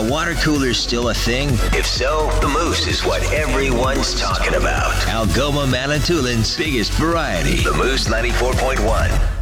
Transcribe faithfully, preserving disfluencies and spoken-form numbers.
Are water coolers still a thing? If so, the Moose is what everyone's talking about. Algoma Manitoulin's biggest variety. The Moose ninety-four point one.